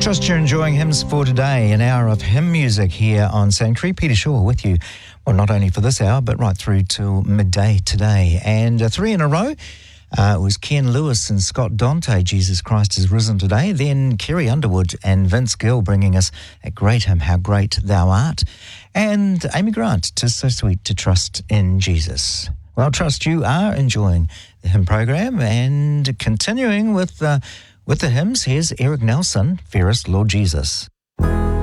Trust you're enjoying hymns for today, an hour of hymn music here on Sanctuary. Peter Shaw with you, well, not only for this hour, but right through till midday today. And 3 in a row, it was Ken Lewis and Scott Dante, Jesus Christ is Risen Today. Then Kerry Underwood and Vince Gill bringing us a great hymn, How Great Thou Art. And Amy Grant, 'Tis So Sweet to Trust in Jesus. Well, trust you are enjoying the hymn program, and continuing with the hymns, here's Eric Nelson, Fairest Lord Jesus.